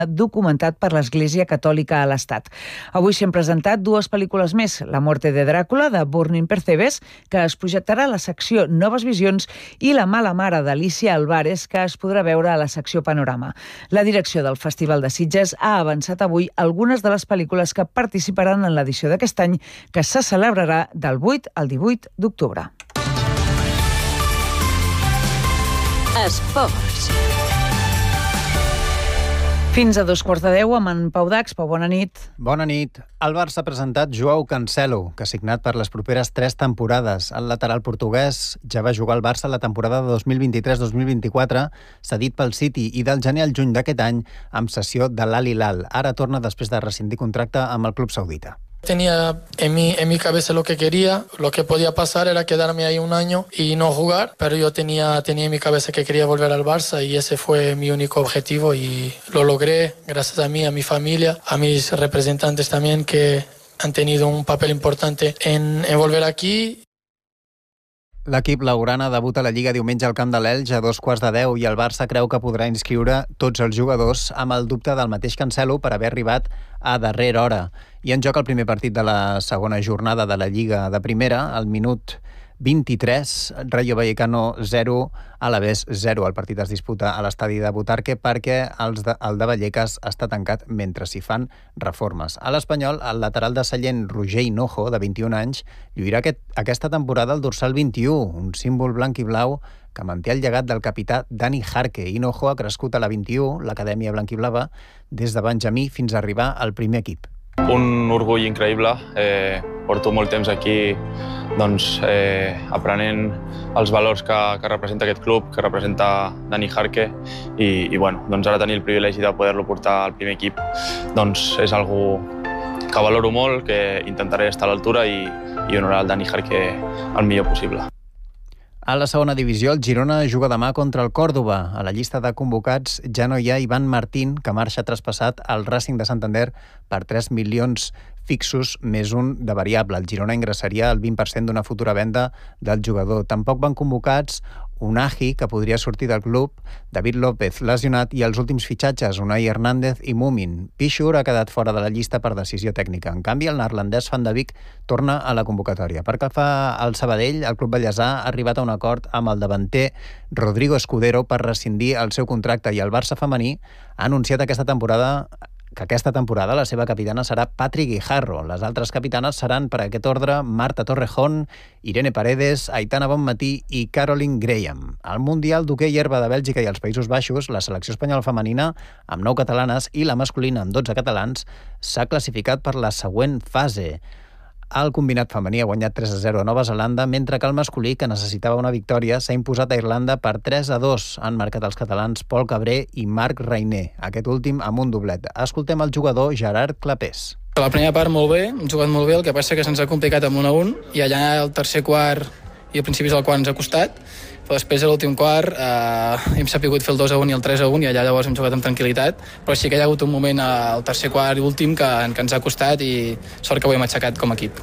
documentat per l'Església Catòlica a l'Estat. Avui s'han presentat dues pel·lícules més, La muerte de Dràcula, de Burning Percebes, que es projectarà a la secció Noves Visions, i La mala mare d'Alicia Álvarez, que es podrà veure a la secció Panorama. La direcció del Festival de Sitges ha avançat avui algunes de les pel·lícules que participaran en l'edició d'aquest any, que se celebrarà del 8 al 18 d'octubre. Esports. Fins a 2:15 amb en Pau Dax. Pau, bona nit. Bona nit. El Barça ha presentat Joao Cancelo, que ha signat per les properes 3 temporades. El lateral portuguès ja va jugar al Barça la temporada de 2023-2024, cedit pel City, i del gener al juny d'aquest any amb cessió de l'Al Hilal. Ara torna després de rescindir contracte amb el club saudita. Tenía en mi cabeza lo que quería, lo que podía pasar era quedarme ahí un año y no jugar, pero yo tenía en mi cabeza que quería volver al Barça y ese fue mi único objetivo y lo logré gracias a mí, a mi familia, a mis representantes también que han tenido un papel importante en volver aquí. L'equip blaugrana debuta a la Lliga diumenge al camp de l'Elx a 2:15 i el Barça creu que podrà inscriure tots els jugadors amb el dubte del mateix Cancelo per haver arribat a darrera hora. I en joc el primer partit de la segona jornada de la Lliga de Primera, al minut 23, Rayo Vallecano 0, Alavés 0. El partit es disputa a l'estadi de Butarque perquè el de Vallecas està tancat mentre s'hi fan reformes. A l'Espanyol, el lateral de Sallent, Roger Hinojo, de 21 anys, lluirà aquesta temporada el dorsal 21, un símbol blanc i blau que manté el llegat del capità Dani Jarque. Hinojo ha crescut a la 21, l'acadèmia blanquiblava, des de Benjamí fins a arribar al primer equip. Un orgull increïble. Porto molt temps aquí aprenent els valors que representa aquest club, que representa Dani Jarque, i ara tenir el privilegi de poder-lo portar al primer equip és algo que valoro molt, que intentaré estar a l'altura i honorar el Dani Jarque el millor possible. A la segona divisió, el Girona juga demà contra el Còrdova. A la llista de convocats ja no hi ha Ivan Martín, que marxa traspassat al Racing de Santander per 3 milions fixos més un de variable. El Girona ingressaria el 20% d'una futura venda del jugador. Tampoc van convocats Unagi, que podria sortir del club, David López, lesionat, i els últims fitxatges, Unai Hernández i Mumin. Pichur ha quedat fora de la llista per decisió tècnica. En canvi, el neerlandès Van de Beek torna a la convocatòria. Per que fa al Sabadell, el club ballesà ha arribat a un acord amb el davanter Rodrigo Escudero per rescindir el seu contracte, i el Barça femení ha anunciat que aquesta temporada la seva capitana serà Patri Guijarro. Les altres capitanes seran, per aquest ordre, Marta Torrejón, Irene Paredes, Aitana Bonmatí i Caroline Graham. Al Mundial d'hoquei herba de Bèlgica i els Països Baixos, la selecció espanyola femenina, amb 9 catalanes, i la masculina, amb 12 catalans, s'ha classificat per la següent fase. El combinat femení ha guanyat 3-0 a Nova Zelanda, mentre que el masculí, que necessitava una victòria, s'ha imposat a Irlanda per 3-2. Han marcat els catalans Pol Cabré i Marc Reiner, aquest últim amb un doblet. Escoltem el jugador Gerard Clapés. La primera part molt bé, hem jugat molt bé, el que passa que se'ns ha complicat amb 1-1 i allà el tercer quart i a principis del quart ens ha costat, però després a l'últim quart hem sapigut fer el 2-1 i el 3-1 i allà llavors hem jugat amb tranquil·litat, però sí que hi ha hagut un moment al tercer quart i últim que ens ha costat i sort que ho hem aixecat com a equip.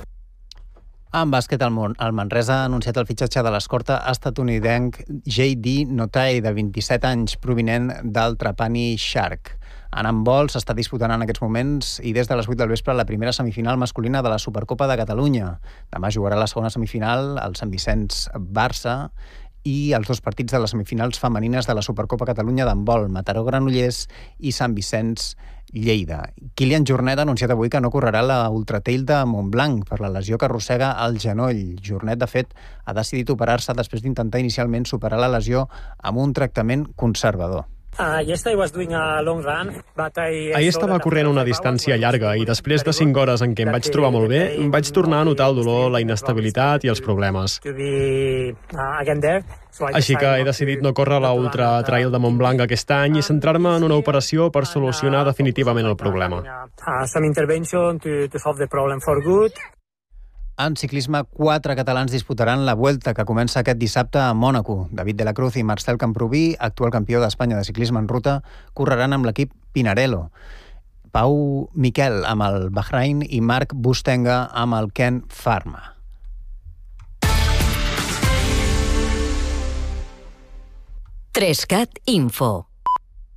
En bàsquet, el Manresa ha anunciat el fitxatge de l'escorta estatunidenc J.D. Notae, de 27 anys, provinent del Trapani Shark. En handbol s'està disputant en aquests moments i des de les 8 del vespre la primera semifinal masculina de la Supercopa de Catalunya. Demà jugarà la segona semifinal, el Sant Vicenç Barça, i els 2 partits de les semifinals femenines de la Supercopa Catalunya d'handbol, Mataró-Granollers i Sant Vicenç Lleida. Kilian Jornet ha anunciat avui que no correrà la Ultra Trail de Montblanc per la lesió que arrossega al genoll. Jornet, de fet, ha decidit operar-se després d'intentar inicialment superar la lesió amb un tractament conservador. Ahir estava corrent una distància llarga i després de 5 hores en què em vaig trobar molt bé, em vaig tornar a notar el dolor, la inestabilitat i els problemes. Així que he decidit no córrer la Ultra Trail de Montblanc aquest any i centrar-me en una operació per solucionar definitivament el problema. En ciclisme, 4 catalans disputaran la Vuelta, que comença aquest dissabte a Mònaco. David de la Cruz i Marcel Camprubí, actual campió d'Espanya de ciclisme en ruta, correran amb l'equip Pinarello. Pau Miquel amb el Bahrain i Marc Bustenga amb el Ken Pharma. Trescat Info.